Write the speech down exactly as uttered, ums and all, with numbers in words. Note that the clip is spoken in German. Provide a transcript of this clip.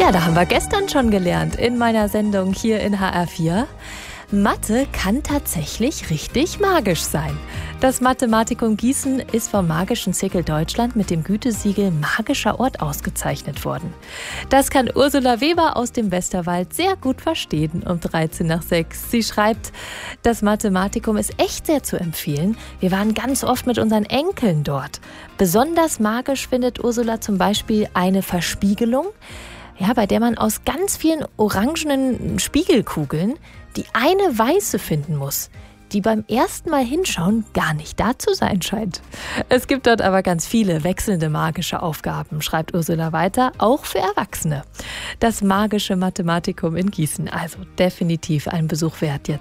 Ja, da haben wir gestern schon gelernt in meiner Sendung hier in H R vier. Mathe kann tatsächlich richtig magisch sein. Das Mathematikum Gießen ist vom Magischen Zirkel Deutschland mit dem Gütesiegel Magischer Ort ausgezeichnet worden. Das kann Ursula Weber aus dem Westerwald sehr gut verstehen um dreizehn nach sechs. Sie schreibt, das Mathematikum ist echt sehr zu empfehlen. Wir waren ganz oft mit unseren Enkeln dort. Besonders magisch findet Ursula zum Beispiel eine Verspiegelung, ja, bei der man aus ganz vielen orangenen Spiegelkugeln die eine weiße finden muss, die beim ersten Mal hinschauen gar nicht da zu sein scheint. Es gibt dort aber ganz viele wechselnde magische Aufgaben, schreibt Ursula weiter, auch für Erwachsene. Das Magische Mathematikum in Gießen, also definitiv ein Besuch wert jetzt.